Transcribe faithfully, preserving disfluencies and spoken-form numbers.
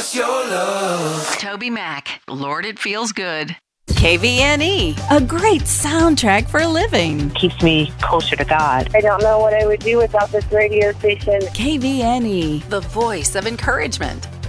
What's your love? Toby Mac, Lord, it feels good. K V N E, a great soundtrack for living. Keeps me closer to God. I don't know what I would do without this radio station. K V N E, the voice of encouragement.